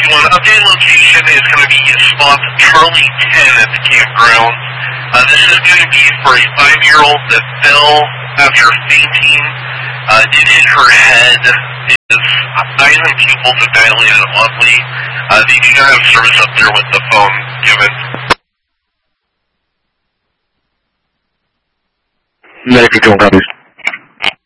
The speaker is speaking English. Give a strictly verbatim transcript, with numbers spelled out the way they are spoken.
one. Updated location is going to be spot Charlie ten at the campground. Uh, this is going to be for a five-year-old that fell after fainting. Uh, did hit her head. His eyes and pupils are dilated oddly. Uh, they do not have service up there with the phone given. Medic control copies.